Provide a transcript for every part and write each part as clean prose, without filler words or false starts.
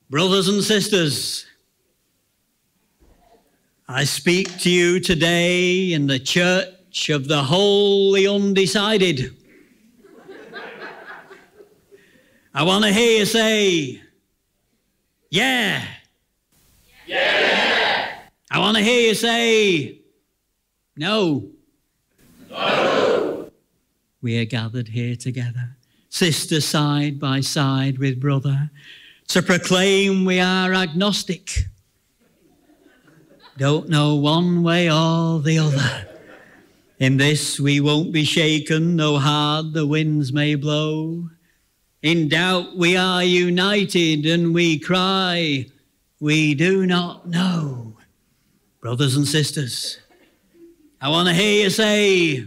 Brothers and sisters, I speak to you today in the Church of the Holy Undecided. I want to hear you say, yeah. Yeah. I want to hear you say, no. No. We are gathered here together, sister side by side with brother, to proclaim we are agnostic. Don't know one way or the other. In this we won't be shaken, though hard the winds may blow. In doubt we are united and we cry, we do not know. Brothers and sisters, I want to hear you say,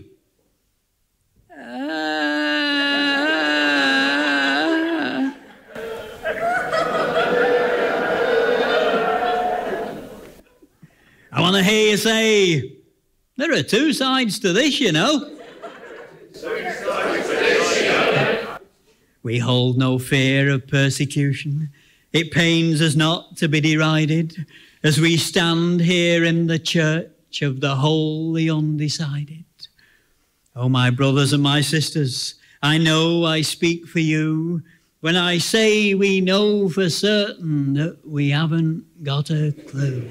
I want to hear you say, there are two sides to this, you know. We hold no fear of persecution. It pains us not to be derided as we stand here in the Church of the Holy Undecided. Oh, my brothers and my sisters, I know I speak for you when I say we know for certain that we haven't got a clue.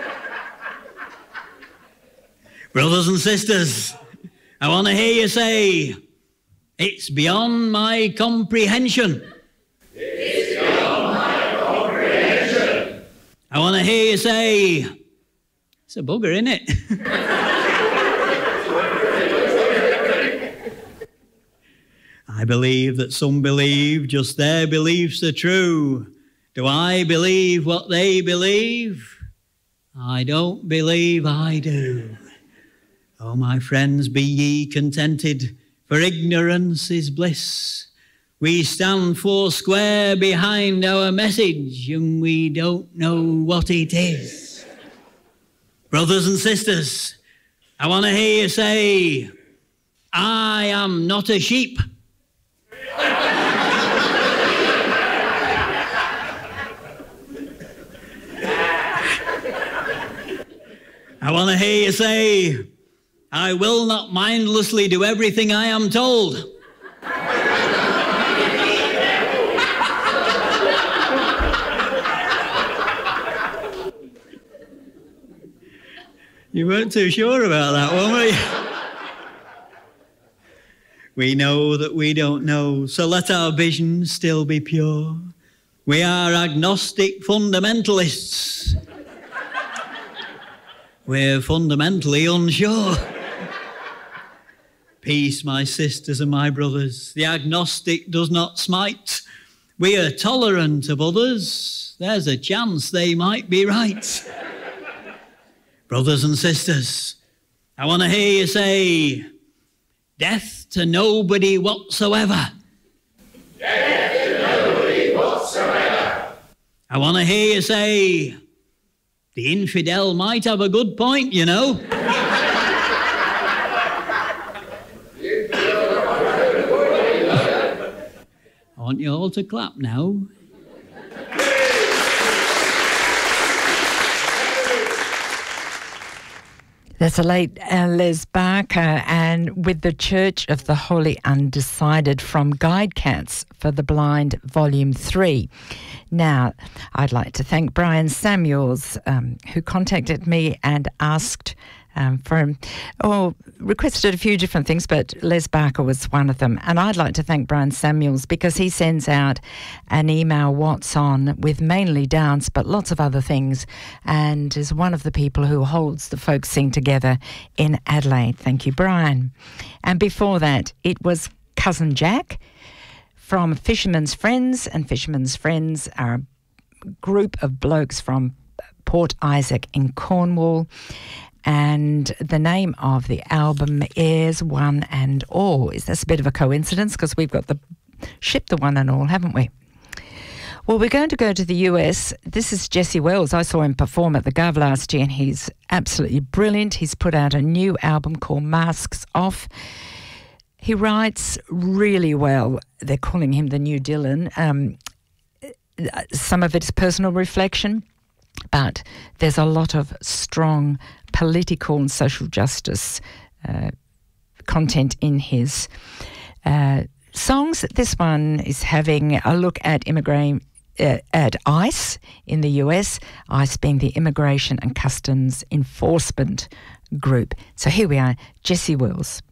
Brothers and sisters, I want to hear you say, it's beyond my comprehension. It's beyond my comprehension. I want to hear you say, it's a bugger, isn't it? I believe that some believe just their beliefs are true. Do I believe what they believe? I don't believe I do. Oh, my friends, be ye contented, for ignorance is bliss. We stand foursquare behind our message, and we don't know what it is. Brothers and sisters, I want to hear you say, I am not a sheep. I want to hear you say, I will not mindlessly do everything I am told. You weren't too sure about that one, were you? We know that we don't know, so let our vision still be pure. We are agnostic fundamentalists. We're fundamentally unsure. Peace, my sisters and my brothers. The agnostic does not smite. We are tolerant of others. There's a chance they might be right. Brothers and sisters, I want to hear you say, death to nobody whatsoever. Death to nobody whatsoever. I want to hear you say, the infidel might have a good point, you know. I want you all to clap now. That's the late Les Barker, and with the Church of the Holy Undecided from Guide Cats for the Blind, Volume 3. Now, I'd like to thank Brian Samuels, who contacted me and asked requested a few different things, but Les Barker was one of them. And I'd like to thank Brian Samuels because he sends out an email, What's On, with mainly dance, but lots of other things, and is one of the people who holds the Folk Sing Together in Adelaide. Thank you, Brian. And before that, it was Cousin Jack from Fisherman's Friends, and Fisherman's Friends are a group of blokes from Port Isaac in Cornwall. And the name of the album is One and All. Is this a bit of a coincidence? Because we've got the One and All, haven't we? Well, we're going to go to the US. This is Jesse Wells. I saw him perform at the Gov last year, and he's absolutely brilliant. He's put out a new album called Masks Off. He writes really well. They're calling him the new Dylan. some of it's personal reflection, but there's a lot of strong political and social justice content in his songs. This one is having a look at at ICE in the US, ICE being the Immigration and Customs Enforcement Group. So here we are, Jesse Wills.